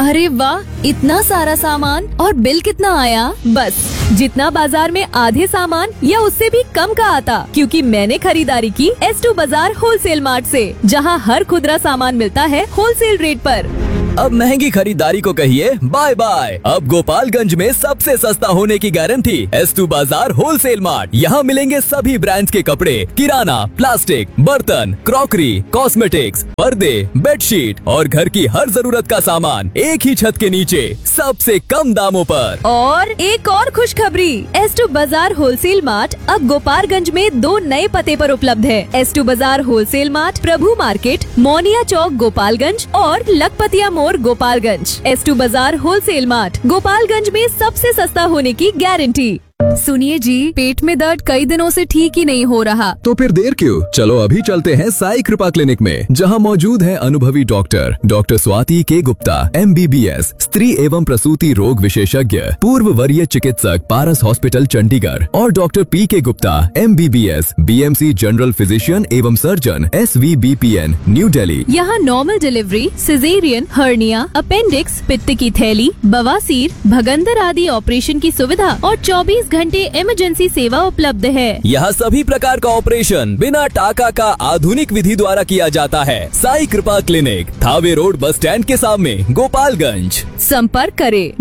अरे वाह, इतना सारा सामान और बिल कितना आया? बस जितना बाजार में आधे सामान या उससे भी कम का आता, क्योंकि मैंने खरीदारी की S2 बाजार होलसेल मार्ट से, जहां हर खुदरा सामान मिलता है होलसेल रेट पर। अब महंगी खरीदारी को कहिए बाय बाय। अब गोपालगंज में सबसे सस्ता होने की गारंटी S2 बाजार होलसेल मार्ट। यहाँ मिलेंगे सभी ब्रांड्स के कपड़े, किराना, प्लास्टिक, बर्तन, क्रॉकरी, कॉस्मेटिक्स, पर्दे, बेडशीट और घर की हर जरूरत का सामान एक ही छत के नीचे सबसे कम दामों पर। और एक और खुशखबरी, S2 बाजार होलसेल मार्ट अब गोपालगंज में 2 नए पते पर उपलब्ध है। S2 बाजार होलसेल मार्ट प्रभु मार्केट, मोनिया चौक, गोपालगंज और लखपतिया मोड़, गोपालगंज। S2 बाजार होलसेल मार्ट, गोपालगंज में सबसे सस्ता होने की गारंटी। सुनिए जी, पेट में दर्द कई दिनों से ठीक ही नहीं हो रहा। तो फिर देर क्यों, चलो अभी चलते हैं साई कृपा क्लिनिक में, जहां मौजूद है अनुभवी डॉक्टर स्वाति के गुप्ता, MBBS, स्त्री एवं प्रसूति रोग विशेषज्ञ, पूर्व वरीय चिकित्सक, पारस हॉस्पिटल चंडीगढ़, और doctor PK Gupta, MBBS, BMC general physician एवं सर्जन, SVBPN, न्यू दिल्ली। यहाँ normal delivery, caesarean, hernia, appendix, पित्त की थैली, बवासीर, भगंदर आदि ऑपरेशन की सुविधा और 24 घंटे इमरजेंसी सेवा उपलब्ध है। यहाँ सभी प्रकार का ऑपरेशन बिना टाका का आधुनिक विधि द्वारा किया जाता है। साई कृपा clinic, Thawe road, bus stand के सामने, गोपालगंज। संपर्क करें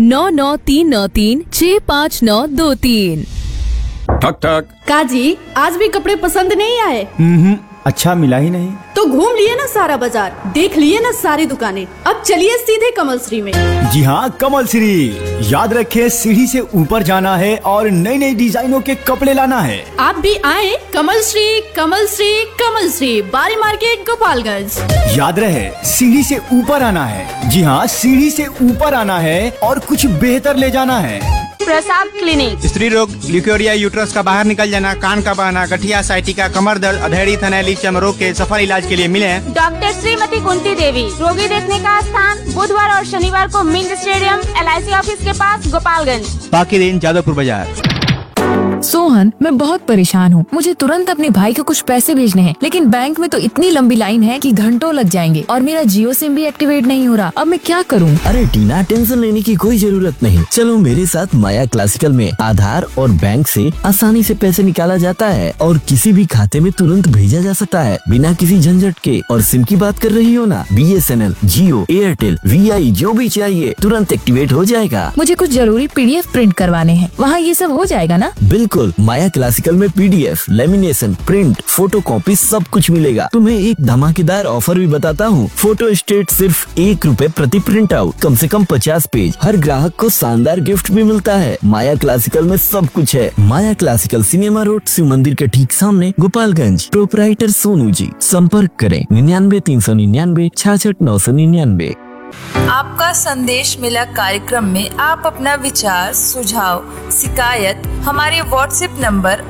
9939365923। ठक ठक। काजी, आज भी कपड़े पसंद नहीं आए? अच्छा मिला ही नहीं। तो घूम लिए ना सारा बाजार, देख लिए ना सारी दुकानें, अब चलिए सीधे कमल श्री में। जी हाँ, कमल श्री। याद रखें, सीढ़ी से ऊपर जाना है और नई नई डिजाइनों के कपड़े लाना है। आप भी आए कमल श्री, कमल श्री, कमल श्री, बारी मार्केट, गोपालगंज। याद रहे, सीढ़ी से ऊपर आना है। जी हाँ, सीढ़ी से ऊपर आना है और कुछ बेहतर ले जाना है। प्रसाद क्लिनिक, स्त्री रोग, ल्यूकेरिया, यूट्रस का बाहर निकल जाना, कान का बहना, गठिया, साइटिका, कमर दर्द, अधेड़ी, थनैली, चर्म रोग के सफल इलाज के लिए मिले डॉक्टर श्रीमती कुंती देवी। रोगी देखने का स्थान बुधवार और शनिवार को मिंट स्टेडियम, LIC ऑफिस के पास, गोपालगंज। बाकी दिन जादवपुर बाजार। सोहन, मैं बहुत परेशान हूँ। मुझे तुरंत अपने भाई को कुछ पैसे भेजने हैं, लेकिन बैंक में तो इतनी लंबी लाइन है कि घंटों लग जाएंगे और मेरा जियो सिम भी एक्टिवेट नहीं हो रहा। अब मैं क्या करूँ? अरे टीना, टेंशन लेने की कोई जरूरत नहीं। चलो मेरे साथ माया क्लासिकल में आधार और बैंक से आसानी से पैसे निकाला जाता है और किसी भी खाते में तुरंत भेजा जा सकता है बिना किसी झंझट के। और सिम की बात कर रही हो ना, BSNL, जियो, एयरटेल, VI जो भी चाहिए तुरंत एक्टिवेट हो जाएगा। मुझे कुछ जरूरी PDF प्रिंट करवाने हैं, वहाँ ये सब हो जाएगा ना? बिल्कुल, माया क्लासिकल में PDF, lamination, print, photo copy सब कुछ मिलेगा। तुम्हें एक धमाकेदार ऑफर भी बताता हूँ। फोटो स्टेट सिर्फ ₹1 प्रति प्रिंट आउट, कम से कम 50 पेज। हर ग्राहक को शानदार गिफ्ट भी मिलता है। माया क्लासिकल में सब कुछ है। माया क्लासिकल, सिनेमा रोड, शिव मंदिर के ठीक सामने, गोपालगंज। प्रोपराइटर सोनू जी। संपर्क करें 99 399 66 999। आपका संदेश मिला कार्यक्रम में आप अपना विचार, सुझाव, शिकायत हमारे व्हाट्सएप नंबर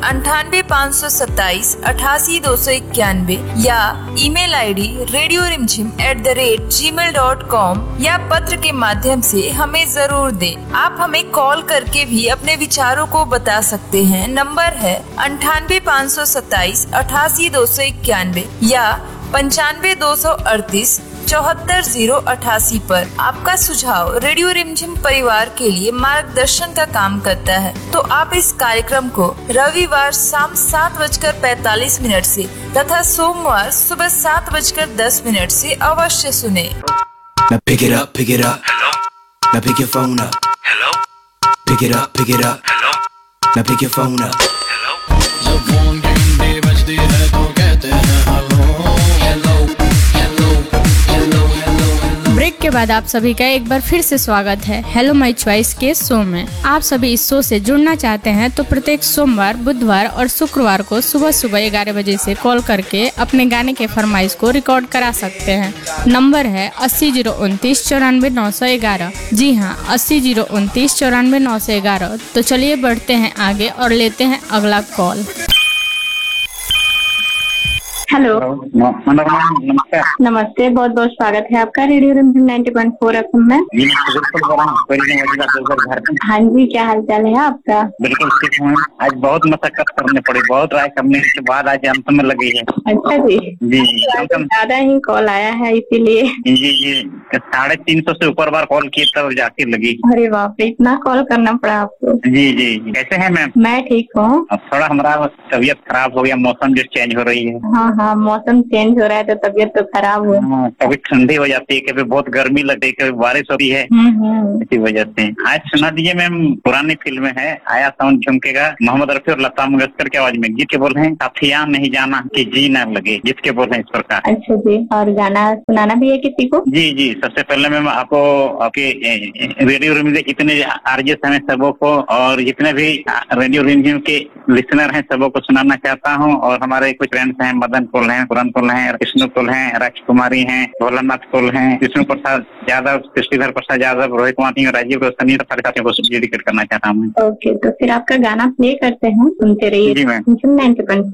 98 या ईमेल ID radiorimjim@gmail.com या पत्र के माध्यम से हमें जरूर दें। आप हमें कॉल करके भी अपने विचारों को बता सकते हैं। नंबर है 98 या 95 238 पर। आपका सुझाव रेडियो रिमझिम परिवार के लिए मार्गदर्शन का काम करता है। तो आप इस कार्यक्रम को रविवार शाम 7:45 से तथा सोमवार सुबह 7:10 से अवश्य सुने। Now pick it up, pick it up. Hello. Now pick your phone up. Hello. Pick it up, pick it up. Hello. Now pick your phone up. Hello. जब फोन की घंटी बजती है तो कहते हैं hello hello hello hello hello. Break के बाद आप सभी का एक बार फिर से स्वागत है हेलो माय चॉइस के शो में। आप सभी इस शो से जुड़ना चाहते हैं तो प्रत्येक सोमवार, बुधवार और शुक्रवार को सुबह 11 बजे से कॉल करके अपने गाने के फरमाइश को रिकॉर्ड करा सकते हैं। नंबर है 80 029 94 911। जी हाँ, 80 029 94 911। तो चलिए बढ़ते हैं आगे और लेते हैं अगला कॉल। हेलो नमस्कार। नमस्ते, बहुत बहुत स्वागत है आपका रेडियो रिमझिम 90.4 FM में। हाँ जी, क्या हाल चाल है आपका? बिल्कुल ठीक हूँ। आज बहुत मशक्कत करनी पड़ी, बहुत ट्राई करने के बाद आज अंत में लगी है। अच्छा जी जी, ज्यादा ही कॉल आया है इसीलिए। जी जी 350 से ऊपर बार कॉल किए तब जाके लगी। अरे बाप रे, इतना कॉल करना पड़ा आपको। जी जी कैसे हैं मैम? मैं ठीक हूँ। थोड़ा हमारा तबीयत खराब हो गया, मौसम जो चेंज हो रही है। हाँ हाँ, मौसम चेंज हो रहा है तो तबीयत तो खराब हो। कभी ठंडी हो जाती है, कभी बहुत गर्मी लगती है, कभी बारिश होती है, इसी वजह से। आज सुना दीजिए मैम, पुरानी फिल्म है आया साउंड झुमकेगा, मोहम्मद रफी और लता मंगेशकर की आवाज में गीत के बोल हैं साथिया नहीं जाना कि जी न लगे, गीत के बोल हैं इस प्रकार। अच्छा जी, और गाना सुनाना भी है किसी को? जी जी सबसे पहले मैम आपको आपके रेडियो रिमझिम इतने आरजेस हैं सबों को, और जितने भी रेडियो रिमझिम के लिसनर हैं सबों को सुनाना चाहता हूँ। और हमारे कुछ फ्रेंड्स हैं, मदन कोल हैं, पुरन कोल हैं, कृष्ण कोल हैं, राजकुमारी हैं, भोलानाथ कोल हैं, विष्णु प्रसाद यादव, कृष्णधर प्रसाद यादव, रोहित कुमार और राजीव को सनी सारे साथियों को डेडिकेट करना चाहता हूँ। ओके, तो फिर आपका गाना प्ले करते हैं, सुनते रहिए। जी मैम।